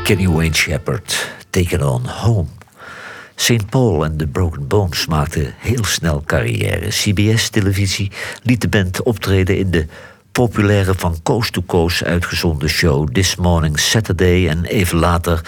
Kenny Wayne Shepherd, Take It On Home. St. Paul en The Broken Bones maakten heel snel carrière. CBS-televisie liet de band optreden in de populaire van Coast to Coast uitgezonden show This Morning Saturday en even later